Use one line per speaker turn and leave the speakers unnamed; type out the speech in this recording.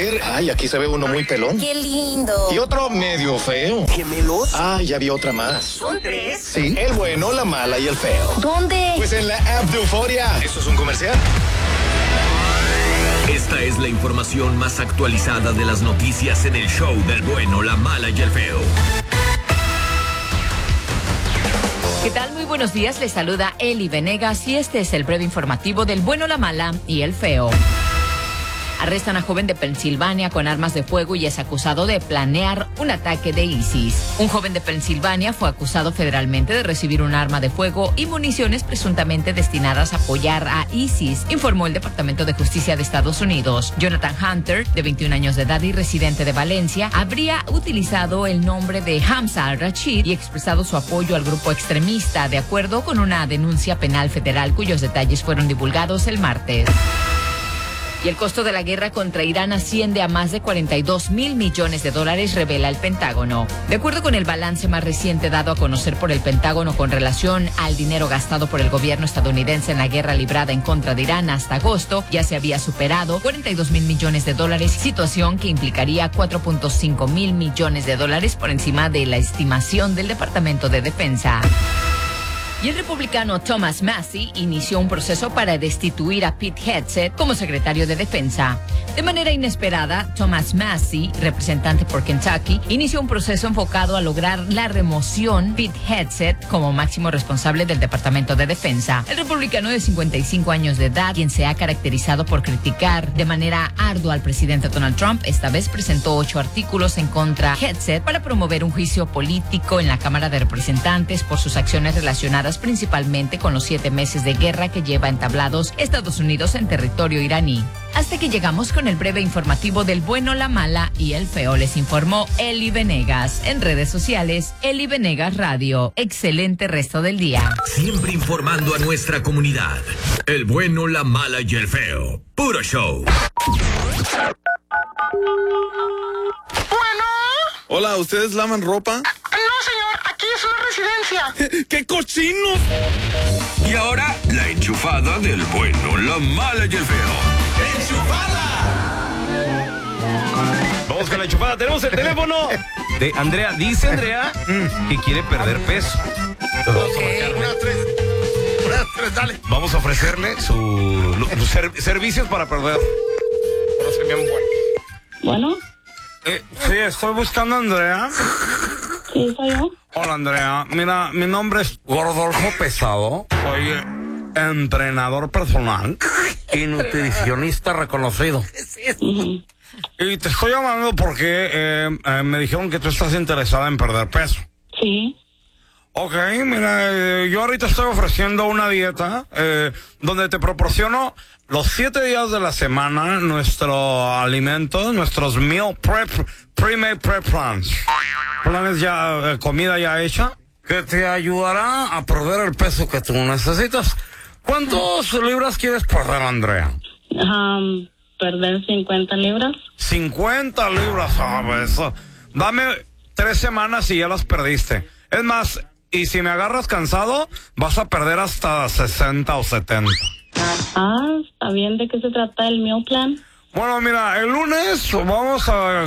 ver. Ay, aquí se ve uno muy pelón.
¡Qué lindo!
Y otro medio feo.
¿Gemelos?
Ay, ya vi otra más.
¿Son 3?
Sí, el bueno, la mala y el feo.
¿Dónde?
Pues en la app de Euforia. ¿Esto es un comercial?
Esta es la información más actualizada de las noticias en el show del bueno, la mala y el feo.
¿Qué tal? Muy buenos días, les saluda Eli Venegas y este es el breve informativo del bueno, la mala y el feo. Arrestan a joven de Pensilvania con armas de fuego y es acusado de planear un ataque de ISIS. Un joven de Pensilvania fue acusado federalmente de recibir un arma de fuego y municiones presuntamente destinadas a apoyar a ISIS, informó el Departamento de Justicia de Estados Unidos. Jonathan Hunter, de 21 años de edad y residente de Valencia, habría utilizado el nombre de Hamza al-Rashid y expresado su apoyo al grupo extremista, de acuerdo con una denuncia penal federal cuyos detalles fueron divulgados el martes. Y el costo de la guerra contra Irán asciende a más de $42 mil millones, revela el Pentágono. De acuerdo con el balance más reciente dado a conocer por el Pentágono con relación al dinero gastado por el gobierno estadounidense en la guerra librada en contra de Irán hasta agosto, ya se había superado $42 mil millones, situación que implicaría $4.5 mil millones por encima de la estimación del Departamento de Defensa. Y el republicano Thomas Massie inició un proceso para destituir a Pete Hegseth como secretario de Defensa. De manera inesperada, Thomas Massie, representante por Kentucky, inició un proceso enfocado a lograr la remoción de Pete Hegseth como máximo responsable del Departamento de Defensa. El republicano de 55 años de edad, quien se ha caracterizado por criticar de manera ardua al presidente Donald Trump, esta vez presentó 8 artículos en contra de Hegseth para promover un juicio político en la Cámara de Representantes por sus acciones relacionadas principalmente con los 7 meses de guerra que lleva entablados Estados Unidos en territorio iraní. Hasta que llegamos con el breve informativo del bueno, la mala y el feo. Les informó Eli Venegas. En redes sociales, Eli Venegas Radio. Excelente resto del día.
Siempre informando a nuestra comunidad. El bueno, la mala y el feo. Puro show.
Bueno.
Hola, ¿ustedes lavan ropa?
No, señor, aquí es una residencia.
¡Qué cochinos!
Y ahora, la enchufada del bueno, la mala y el feo.
Vamos con la enchufada, tenemos el teléfono de Andrea. Dice Andrea que quiere perder peso.
Una tres, dale.
Vamos a ofrecerle sus servicios para perder.
Bueno.
Sí, estoy buscando a Andrea.
Sí, soy yo.
Hola, Andrea. Mira, mi nombre es Gordolfo Pesado. Soy entrenador personal y nutricionista reconocido. Y te estoy llamando porque me dijeron que tú estás interesada en perder peso.
Sí.
Ok, mira, yo ahorita estoy ofreciendo una dieta donde te proporciono los 7 días de la semana nuestro alimento, nuestros meal prep, pre-made prep plans. Planes ya, comida ya hecha, que te ayudará a perder el peso que tú necesitas. ¿Cuántas libras quieres perder, Andrea?
Perder 50 libras.
50 libras, eso. Dame 3 semanas y ya las perdiste. Es más, y si me agarras cansado, vas a perder hasta 60 o 70.
Está bien. ¿De qué se trata el meal plan?
Bueno, mira, el lunes vamos a